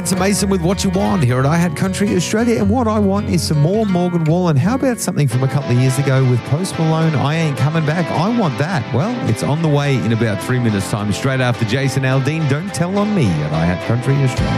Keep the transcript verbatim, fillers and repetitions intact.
to Mason with What You Want here at I Had Country Australia. And what I want is some more Morgan Wallen. How about something from a couple of years ago with Post Malone, I Ain't Coming Back? I want that. Well, it's on the way in about three minutes' time, straight after Jason Aldean, Don't Tell on Me at I Had Country Australia.